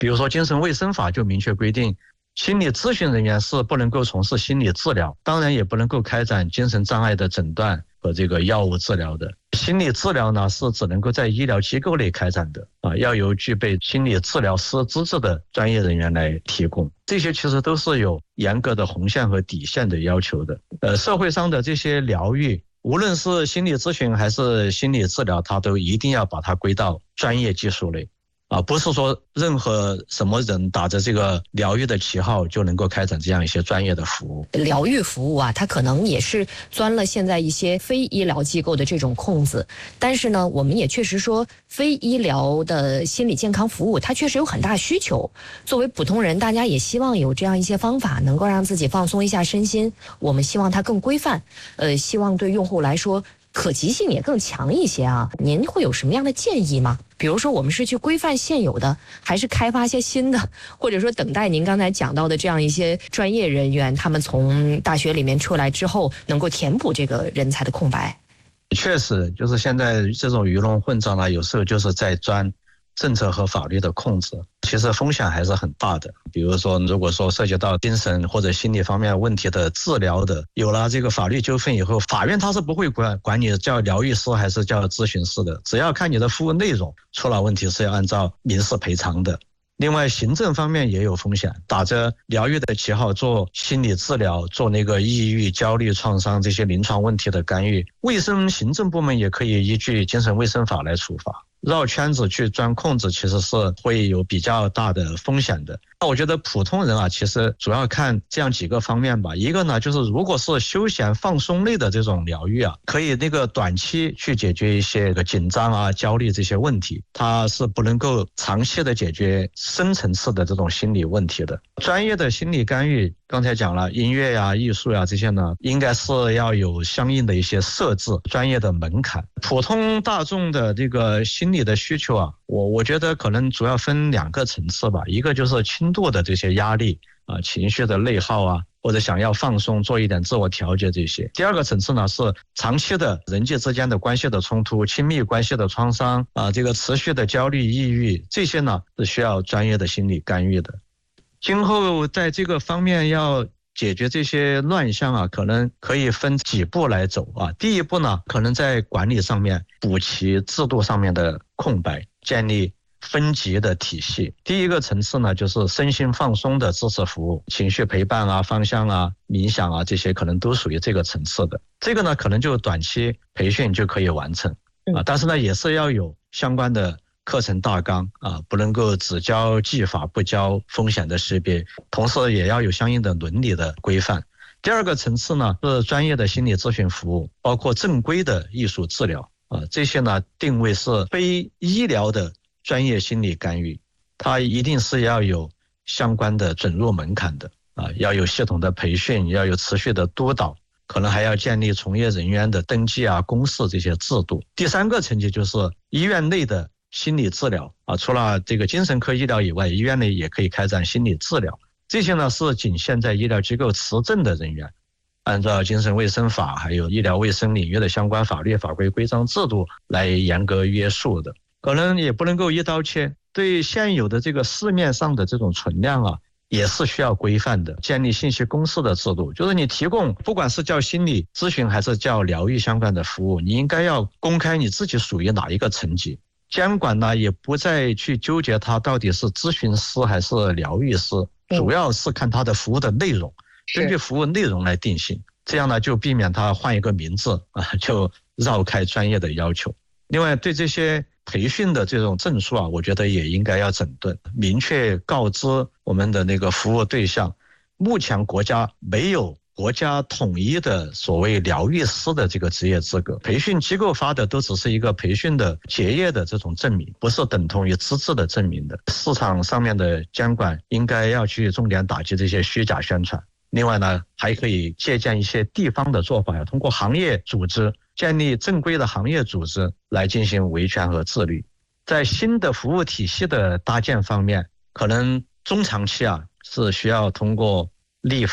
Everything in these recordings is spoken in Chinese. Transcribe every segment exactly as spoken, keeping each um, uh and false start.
比如说精神卫生法就明确规定，心理咨询人员是不能够从事心理治疗，当然也不能够开展精神障碍的诊断和这个药物治疗的。心理治疗呢是只能够在医疗机构内开展的啊，要由具备心理治疗师资质的专业人员来提供。这些其实都是有严格的红线和底线的要求的。呃，社会上的这些疗愈，无论是心理咨询还是心理治疗，它都一定要把它归到专业技术类。啊，不是说任何什么人打着这个疗愈的旗号就能够开展这样一些专业的服务。 疗愈服务啊，它可能也是钻了现在一些非医疗机构的这种空子。但是呢，我们也确实说，非医疗的心理健康服务，它确实有很大需求。作为普通人，大家也希望有这样一些方法，能够让自己放松一下身心。我们希望它更规范，呃，希望对用户来说，可及性也更强一些啊。您会有什么样的建议吗？比如说我们是去规范现有的，还是开发一些新的，或者说等待您刚才讲到的这样一些专业人员，他们从大学里面出来之后能够填补这个人才的空白？ 确实，就是现在这种鱼龙混杂呢，有时候就是在钻政策和法律的控制，其实风险还是很大的。比如说，如果说涉及到精神或者心理方面问题的治疗的，有了这个法律纠纷以后，法院他是不会管管你叫疗愈师还是叫咨询师的，只要看你的服务内容出了问题是要按照民事赔偿的。另外，行政方面也有风险，打着疗愈的旗号做心理治疗，做那个抑郁、焦虑、创伤这些临床问题的干预，卫生行政部门也可以依据精神卫生法来处罚。绕圈子去钻空子，其实是会有比较大的风险的。那我觉得普通人啊，其实主要看这样几个方面吧。一个呢，就是如果是休闲放松类的这种疗愈啊，可以那个短期去解决一些紧张啊、焦虑这些问题，它是不能够长期的解决深层次的这种心理问题的。专业的心理干预，刚才讲了，音乐呀、艺术呀这些呢，应该是要有相应的一些设置、专业的门槛。普通大众的这个心理的需求啊，我我觉得可能主要分两个层次吧，一个就是轻度的这些压力啊、情绪的内耗啊，或者想要放松、做一点自我调节这些。第二个层次呢是长期的人际之间的关系的冲突、亲密关系的创伤啊，这个持续的焦虑、抑郁，这些呢是需要专业的心理干预的。今后在这个方面要解决这些乱象啊，可能可以分几步来走啊。第一步呢，可能在管理上面补齐制度上面的空白，建立分级的体系。第一个层次呢，就是身心放松的支持服务，情绪陪伴啊、方向啊、冥想啊，这些可能都属于这个层次的。这个呢，可能就短期培训就可以完成啊，但是呢，也是要有相关的课程大纲啊，不能够只教技法不教风险的识别，同时也要有相应的伦理的规范。第二个层次呢，是专业的心理咨询服务，包括正规的艺术治疗啊，这些呢定位是非医疗的专业心理干预，它一定是要有相关的准入门槛的啊，要有系统的培训，要有持续的督导，可能还要建立从业人员的登记啊、公示这些制度。第三个层级就是医院内的心理治疗啊，除了这个精神科医疗以外，医院内也可以开展心理治疗。这些呢是仅限在医疗机构持证的人员，按照精神卫生法还有医疗卫生领域的相关法律法规规章制度来严格约束的。可能也不能够一刀切，对现有的这个市面上的这种存量啊，也是需要规范的，建立信息公示的制度。就是你提供不管是叫心理咨询还是叫疗愈相关的服务，你应该要公开你自己属于哪一个层级。监管呢也不再去纠结它到底是咨询师还是疗愈师，主要是看它的服务的内容，根据服务内容来定性，这样呢就避免它换一个名字啊，就绕开专业的要求。另外对这些培训的这种证书啊，我觉得也应该要整顿，明确告知我们的那个服务对象，目前国家没有国家统一的所谓疗愈师的这个职业资格，培训机构发的都只是一个培训的结业的这种证明，不是等同于资质的证明的。市场上面的监管应该要去重点打击这些虚假宣传。另外呢，还可以借鉴一些地方的做法，要通过行业组织建立正规的行业组织来进行维权和自律。在新的服务体系的搭建方面，可能中长期啊是需要通过立法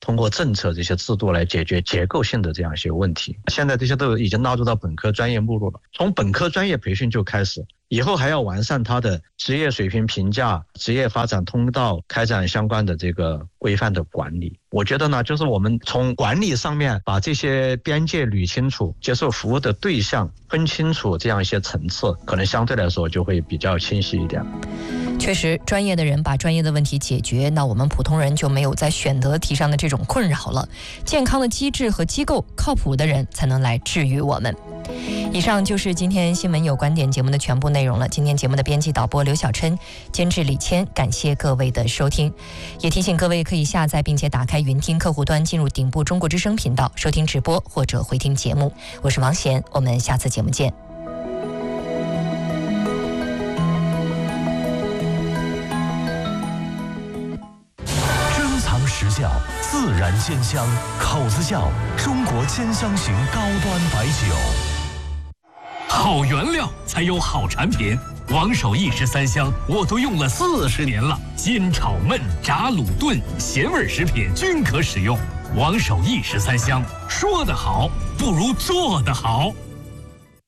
通过政策这些制度来解决结构性的这样一些问题。现在这些都已经纳入到本科专业目录了，从本科专业培训就开始，以后还要完善它的职业水平评价、职业发展通道，开展相关的这个规范的管理。我觉得呢，就是我们从管理上面把这些边界捋清楚，接受服务的对象分清楚，这样一些层次，可能相对来说就会比较清晰一点。 确实，专业的人把专业的问题解决，那我们普通人就没有在选择题上的这种困扰了。健康的机制和机构，靠谱的人才能来治愈我们。以上就是今天新闻有观点节目的全部内容了。今天节目的编辑导播刘小琛，监制李谦，感谢各位的收听。也提醒各位可以下载并且打开云听客户端，进入顶部中国之声频道收听直播或者回听节目。我是王贤，我们下次节目见。 时效，自然鲜香，口子窖中国千香型高端白酒。 好原料才有好产品，王守义十三香我都用了四十年了，煎炒焖炸卤炖咸味食品均可使用。王守义十三香，说得好不如做得好。